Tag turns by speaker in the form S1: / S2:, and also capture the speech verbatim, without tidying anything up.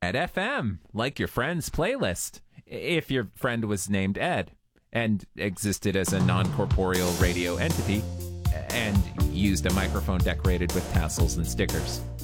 S1: Ed F M, like your friend's playlist, if your friend was named Ed and existed as a non-corporeal radio entity and used a microphone decorated with tassels and stickers.